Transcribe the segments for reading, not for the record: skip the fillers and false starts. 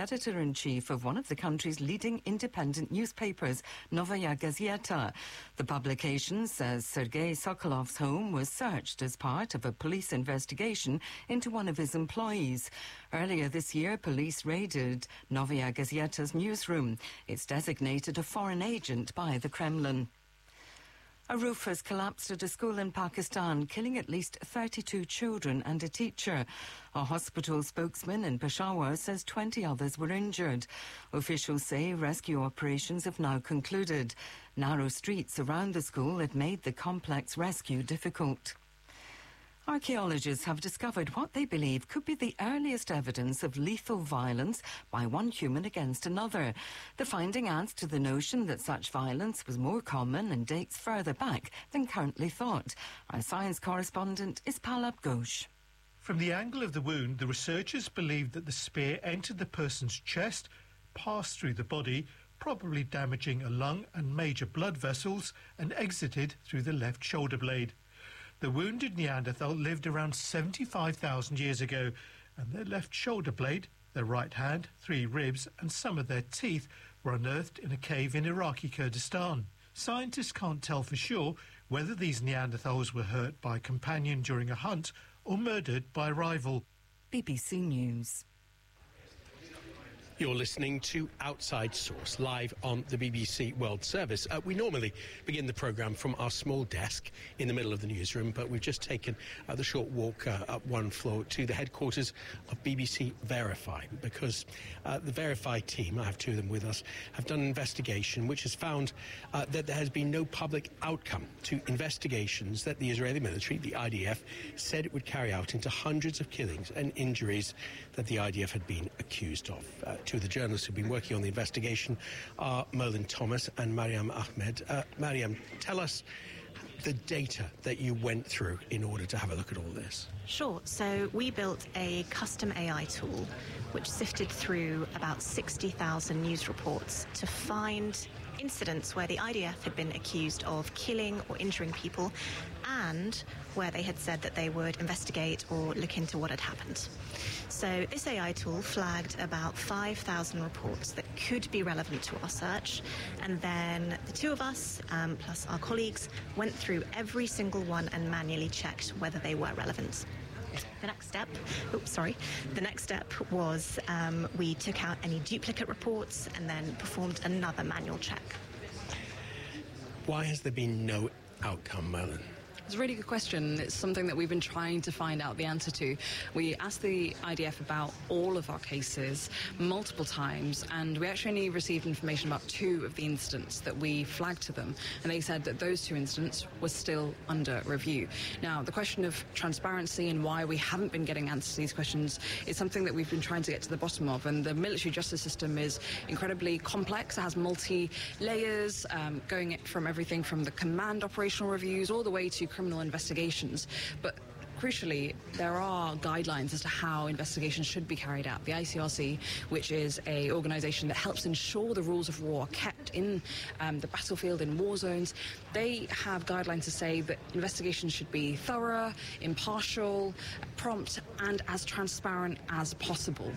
editor-in-chief of one of the country's leading independent newspapers, Novaya Gazeta. The publication says Sergei Sokolov's home was searched as part of a police investigation into one of his employees. Earlier this year, police raided Novaya Gazeta's newsroom. It's designated a foreign agent by the Kremlin. A roof has collapsed at a school in Pakistan, killing at least 32 children and a teacher. A hospital spokesman in Peshawar says 20 others were injured. Officials say rescue operations have now concluded. Narrow streets around the school had made the complex rescue difficult. Archaeologists have discovered what they believe could be the earliest evidence of lethal violence by one human against another. The finding adds to the notion that such violence was more common and dates further back than currently thought. Our science correspondent is Palab Ghosh. From the angle of the wound, the researchers believe that the spear entered the person's chest, passed through the body, probably damaging a lung and major blood vessels, and exited through the left shoulder blade. The wounded Neanderthal lived around 75,000 years ago, and their left shoulder blade, their right hand, 3 ribs and some of their teeth were unearthed in a cave in Iraqi Kurdistan. Scientists can't tell for sure whether these Neanderthals were hurt by a companion during a hunt or murdered by a rival. BBC News. You're listening to Outside Source, live on the BBC World Service. We normally begin the programme from our small desk in the middle of the newsroom, but we've just taken the short walk up one floor to the headquarters of BBC Verify, because the Verify team, I have 2 of them with us, have done an investigation which has found that there has been no public outcome to investigations that the Israeli military, the IDF, said it would carry out into hundreds of killings and injuries that the IDF had been accused of. 2 of the journalists who've been working on the investigation are Merlin Thomas and Mariam Ahmed. Mariam, tell us the data that you went through in order to have a look at all this. Sure. So we built a custom AI tool which sifted through about 60,000 news reports to find incidents where the IDF had been accused of killing or injuring people and where they had said that they would investigate or look into what had happened. So this AI tool flagged about 5,000 reports that could be relevant to our search, and then the 2 of us, plus our colleagues, went through every single one and manually checked whether they were relevant. The next step was we took out any duplicate reports and then performed another manual check. Why has there been no outcome, Merlin? It's a really good question. It's something that we've been trying to find out the answer to. We asked the IDF about all of our cases multiple times, and we actually only received information about 2 of the incidents that we flagged to them, and they said that those 2 incidents were still under review. Now, the question of transparency and why we haven't been getting answers to these questions is something that we've been trying to get to the bottom of, and the military justice system is incredibly complex. It has multi-layers, going from everything from the command operational reviews all the way to criminal investigations. But crucially, there are guidelines as to how investigations should be carried out. The ICRC, which is an organisation that helps ensure the rules of war are kept in the battlefield, in war zones, they have guidelines to say that investigations should be thorough, impartial, prompt and as transparent as possible.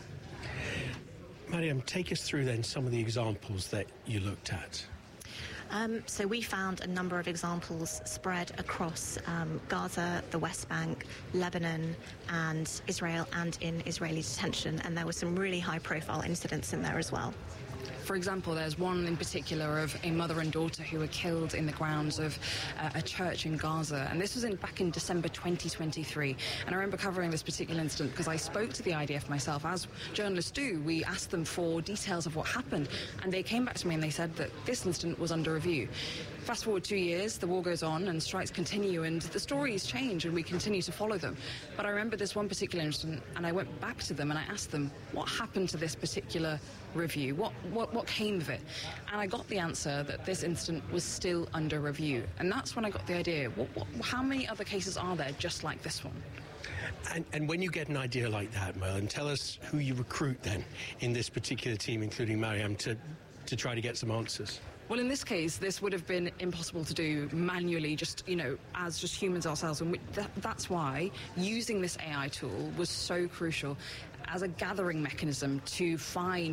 Mariam, take us through then some of the examples that you looked at. So we found a number of examples spread across Gaza, the West Bank, Lebanon and Israel, and in Israeli detention, and there were some really high-profile incidents in there as well. For example, there's one in particular of a mother and daughter who were killed in the grounds of a church in Gaza. And this was back in December 2023. And I remember covering this particular incident because I spoke to the IDF myself, as journalists do. We asked them for details of what happened. And they came back to me and they said that this incident was under review. Fast forward 2 years, the war goes on and strikes continue and the stories change and we continue to follow them. But I remember this one particular incident and I went back to them and I asked them, what happened to this particular review? What came of it? And I got the answer that this incident was still under review. And that's when I got the idea, how many other cases are there just like this one? And when you get an idea like that, Merlin, tell us who you recruit then in this particular team, including Mariam, to try to get some answers. Well, in this case, this would have been impossible to do manually, just as just humans ourselves. And that's why using this AI tool was so crucial as a gathering mechanism to find